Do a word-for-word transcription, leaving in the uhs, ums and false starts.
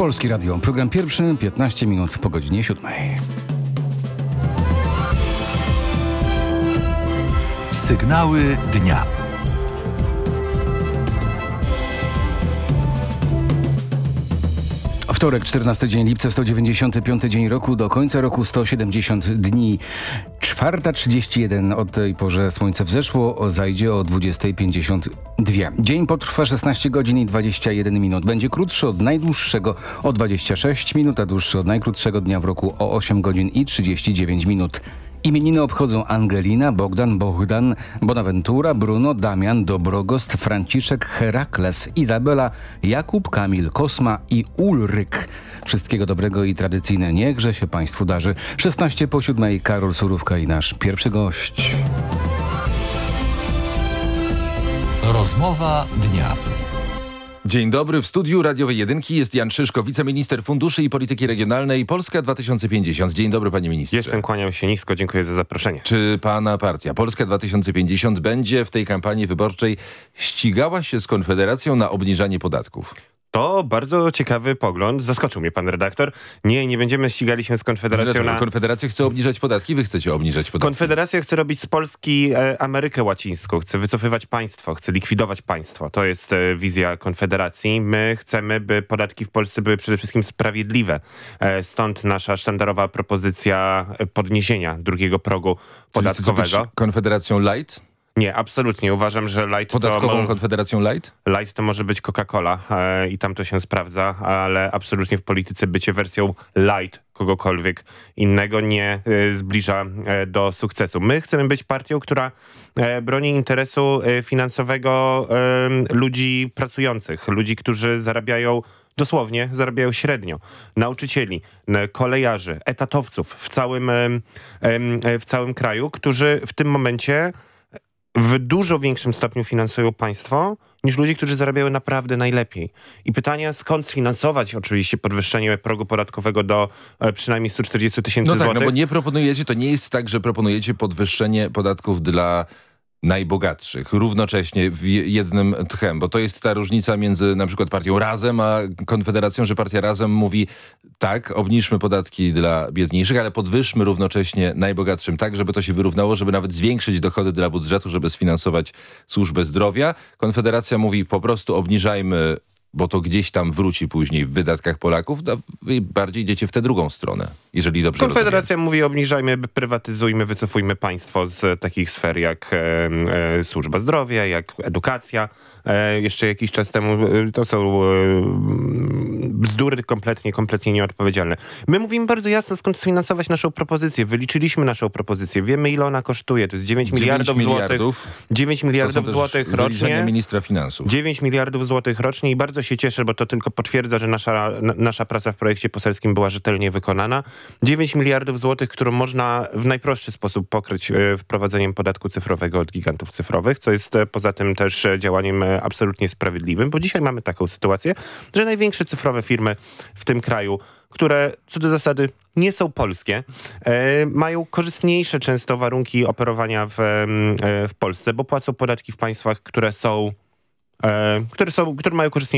Polskie Radio, program pierwszy, piętnaście minut po godzinie siódmej. Sygnały dnia. Wtorek, czternasty dzień lipca, sto dziewięćdziesiąty piąty dzień roku, do końca roku sto siedemdziesiąt dni. Czwarta trzydzieści jeden, od tej porze słońce wzeszło, zajdzie o dwudziestej pięćdziesiąt dwa. Dzień potrwa szesnaście godzin i dwadzieścia jeden minut. Będzie krótszy od najdłuższego o dwadzieścia sześć minut, a dłuższy od najkrótszego dnia w roku o osiem godzin i trzydzieści dziewięć minut. Imieniny obchodzą Angelina, Bogdan, Bohdan, Bonaventura, Bruno, Damian, Dobrogost, Franciszek, Herakles, Izabela, Jakub, Kamil, Kosma i Ulryk. Wszystkiego dobrego i tradycyjne niechże się Państwu darzy. szesnaście po siódmej, Karol Surówka i nasz pierwszy gość. Rozmowa dnia. Dzień dobry, w studiu radiowej jedynki jest Jan Szyszko, wiceminister funduszy i polityki regionalnej Polska dwa tysiące pięćdziesiąt. Dzień dobry, panie ministrze. Jestem, kłaniam się nisko, dziękuję za zaproszenie. Czy pana partia Polska dwa tysiące pięćdziesiąt będzie w tej kampanii wyborczej ścigała się z Konfederacją na obniżanie podatków? To bardzo ciekawy pogląd. Zaskoczył mnie pan redaktor. Nie, nie będziemy ścigali się z Konfederacją na... Konfederacja chce obniżać podatki, wy chcecie obniżać podatki. Konfederacja chce robić z Polski e, Amerykę Łacińską, chce wycofywać państwo, chce likwidować państwo. To jest e, wizja Konfederacji. My chcemy, by podatki w Polsce były przede wszystkim sprawiedliwe. E, stąd nasza sztandarowa propozycja podniesienia drugiego progu podatkowego. Chcecie być Konfederacją light? Nie, absolutnie. Uważam, że light Podatkową to... Konfederacją light? Light to może być Coca-Cola e, i tam to się sprawdza, ale absolutnie w polityce bycie wersją light kogokolwiek innego nie e, zbliża e, do sukcesu. My chcemy być partią, która e, broni interesu e, finansowego e, ludzi pracujących, ludzi, którzy zarabiają dosłownie, zarabiają średnio. Nauczycieli, e, kolejarzy, etatowców w całym, e, e, w całym kraju, którzy w tym momencie w dużo większym stopniu finansują państwo niż ludzie, którzy zarabiają naprawdę najlepiej. I pytanie, skąd sfinansować oczywiście podwyższenie progu podatkowego do e, przynajmniej sto czterdzieści tysięcy no tak, złotych. No bo nie proponujecie, to nie jest tak, że proponujecie podwyższenie podatków dla najbogatszych, równocześnie w jednym tchem, bo to jest ta różnica między na przykład partią Razem a Konfederacją, że partia Razem mówi tak, obniżmy podatki dla biedniejszych, ale podwyższmy równocześnie najbogatszym tak, żeby to się wyrównało, żeby nawet zwiększyć dochody dla budżetu, żeby sfinansować służbę zdrowia. Konfederacja mówi po prostu obniżajmy, bo to gdzieś tam wróci później w wydatkach Polaków, a wy bardziej idziecie w tę drugą stronę, jeżeli dobrze Konfederacja rozumiem. mówi obniżajmy, prywatyzujmy, wycofujmy państwo z takich sfer jak e, e, służba zdrowia, jak edukacja. E, jeszcze jakiś czas temu e, to są e, bzdury kompletnie, kompletnie nieodpowiedzialne. My mówimy bardzo jasno, skąd sfinansować naszą propozycję. Wyliczyliśmy naszą propozycję. Wiemy, ile ona kosztuje. To jest dziewięć miliardów złotych. dziewięć miliardów złotych rocznie. Ministra finansów. dziewięć miliardów złotych rocznie i bardzo się cieszę, bo to tylko potwierdza, że nasza, na, nasza praca w projekcie poselskim była rzetelnie wykonana. dziewięć miliardów złotych, którą można w najprostszy sposób pokryć e, wprowadzeniem podatku cyfrowego od gigantów cyfrowych, co jest e, poza tym też e, działaniem e, absolutnie sprawiedliwym, bo dzisiaj mamy taką sytuację, że największe cyfrowe firmy w tym kraju, które co do zasady nie są polskie, e, mają korzystniejsze często warunki operowania w, e, w Polsce, bo płacą podatki w państwach, które są, e, które są, które mają korzystniejsze